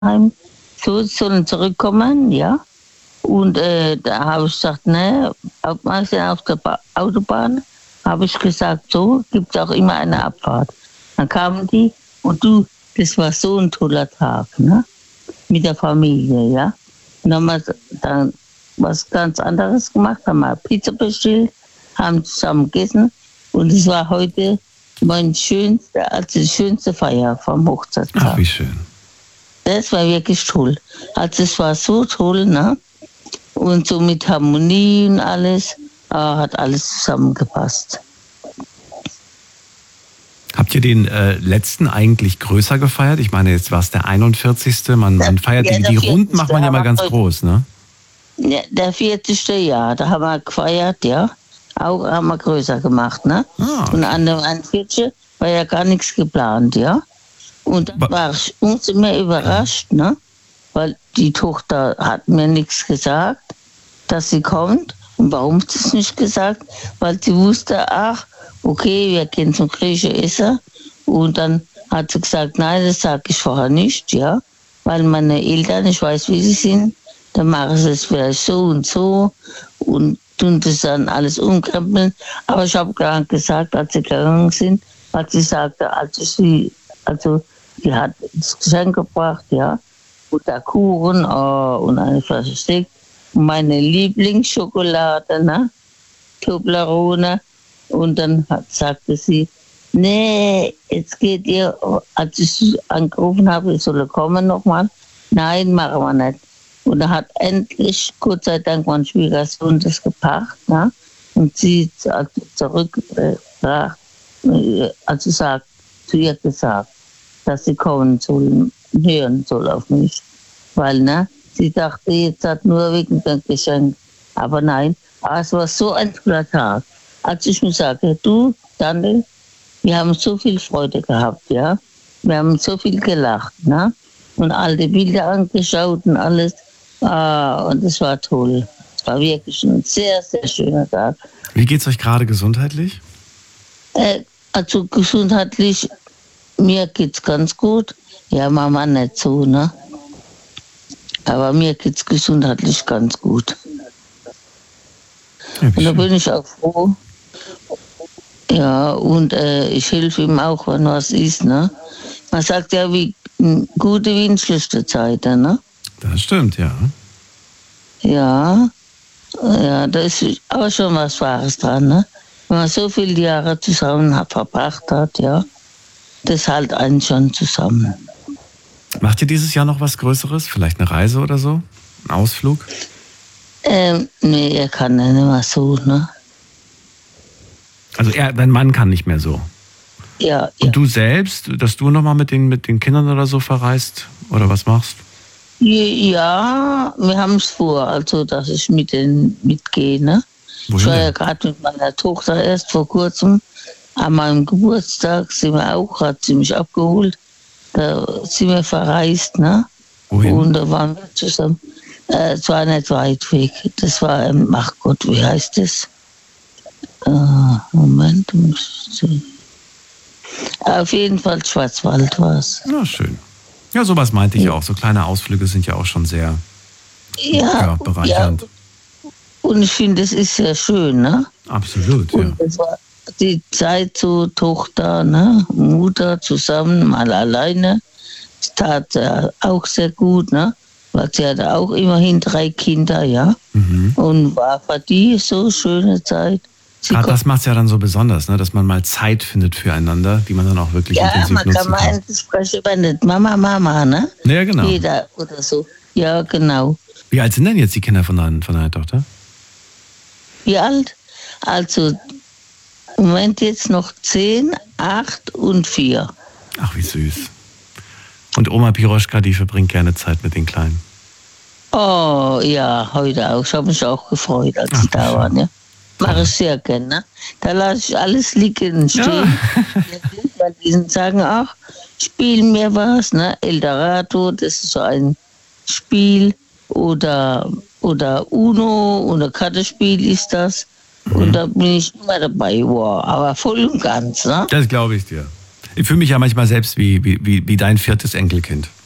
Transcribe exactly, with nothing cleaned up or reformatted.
heim, so sollen zurückkommen, ja. Und äh, da habe ich gesagt, ne, auf der ba- Autobahn habe ich gesagt, so gibt es auch immer eine Abfahrt. Dann kamen die und du, das war so ein toller Tag, ne, mit der Familie, ja. Und dann haben wir dann was ganz anderes gemacht, haben wir Pizza bestellt, haben zusammen gegessen und es war heute mein schönster, also die schönste Feier vom Hochzeitstag. Ach, wie schön. Das war wirklich toll. Also es war so toll, ne? Und so mit Harmonie und alles, äh, hat alles zusammengepasst. Habt ihr den äh, letzten eigentlich größer gefeiert? Ich meine, jetzt war es der einundvierzigste Man, man feiert Ja, die, der die Runden macht man ja mal ganz vierzigste groß, ne? Ja, der vierzigste Jahr, da haben wir gefeiert, ja. Auch haben wir größer gemacht, ne? Ah, okay. Und an dem einundvierzigsten war ja gar nichts geplant, ja. Und dann Ba- war ich umso mehr überrascht, ne? Weil die Tochter hat mir nichts gesagt, dass sie kommt. Und warum hat sie es nicht gesagt? Weil sie wusste, ach, okay, wir gehen zum griechischen Essen. Und dann hat sie gesagt, nein, das sage ich vorher nicht, ja. Weil meine Eltern, ich weiß, wie sie sind, dann machen sie es vielleicht so und so und tun das dann alles umkrempeln. Aber ich habe gerade gesagt, als sie gegangen sind, hat sie sagte, also sie, also die hat das Geschenk gebracht, ja, und der Kuchen oh, und eine Flasche Sekt und meine Lieblingsschokolade, ne, Toblerone. Und dann hat, sagte sie, nee, jetzt geht ihr, als ich angerufen habe, ich solle kommen nochmal. Nein, machen wir nicht. Und da hat endlich, Gott sei Dank, mein Schwiegersohn das gebracht, ne? Und sie hat zurückgebracht, also sagt, zu ihr gesagt, dass sie kommen soll, hören soll auf mich. Weil, ne, sie dachte, jetzt hat nur wegen dem Geschenk. Aber nein, es war so ein toller Tag. Als ich mir sage, du, Daniel, wir haben so viel Freude gehabt, ja. Wir haben so viel gelacht, ne? Und alte Bilder angeschaut und alles. Ah, und es war toll. Es war wirklich ein sehr, sehr schöner Tag. Wie geht's euch gerade gesundheitlich? Äh, also gesundheitlich, mir geht's ganz gut. Ja, Mama nicht so, ne? Aber mir geht's gesundheitlich ganz gut. Ja, wie Und da schön. bin ich auch froh. Ja, und äh, ich helfe ihm auch, wenn was ist, ne? Man sagt ja, wie m, gute wie in schlechte Zeiten, ne? Das stimmt, ja. Ja, ja, da ist auch schon was Wahres dran, ne? Wenn man so viele Jahre zusammen hat, verbracht hat, ja, das hält einen schon zusammen. Macht ihr dieses Jahr noch was Größeres? Vielleicht eine Reise oder so? Ein Ausflug? Ähm, nee, er kann ja nicht mehr so, ne? Also er, dein Mann kann nicht mehr so. Ja, Und ja. du selbst, dass du nochmal mit den, mit den Kindern oder so verreist? Oder was machst? Ja, wir haben es vor, also dass ich mit denen mitgehe, ne? Ich Wohin war ja denn? gerade mit meiner Tochter erst vor kurzem. An meinem Geburtstag sind wir auch, hat sie mich abgeholt. Da sind wir verreist, ne? Wohin? Und da waren wir zusammen. Äh, es war nicht weit weg. Das war, ähm, ach Gott, wie heißt das? Äh, Moment, muss ich sehen. Auf jeden Fall Schwarzwald war es. Na, schön. Ja, sowas meinte ich auch. So kleine Ausflüge sind ja auch schon sehr ja, Ja, ja. bereichernd. Und ich finde, es ist sehr schön, ne? Absolut, ja. Und das war die Zeit so Tochter, ne, Mutter zusammen, mal alleine. Das tat äh, auch sehr gut, ne? Weil sie hatte auch immerhin drei Kinder, ja. Mhm. Und war für die so schöne Zeit. Sie Gerade kon- das macht es ja dann so besonders, ne? Dass man mal Zeit findet füreinander, die man dann auch wirklich ja, intensiv man kann nutzen mal kann. endlich sprechen über nicht Mama, Mama, ne? Ja, genau. Jeder oder so. Ja, genau. Wie alt sind denn jetzt die Kinder von deiner, von deiner Tochter? Wie alt? Also, im Moment jetzt noch zehn, acht und vier. Ach, wie süß. Und Oma Piroschka, die verbringt gerne Zeit mit den Kleinen. Oh, ja, heute auch. Ich habe mich auch gefreut, als Ach, sie wie da schön. waren, ja. Mache ich sehr gerne, ne? Da lasse ich alles liegen und stehen. Weil die sagen auch, spiel mir was, ne? Eldorado, das ist so ein Spiel. Oder, oder Uno oder Kartenspiel ist das. Und da bin ich immer dabei, wow. Aber voll und ganz, ne? Das glaube ich dir. Ich fühle mich ja manchmal selbst wie, wie, wie, wie dein viertes Enkelkind.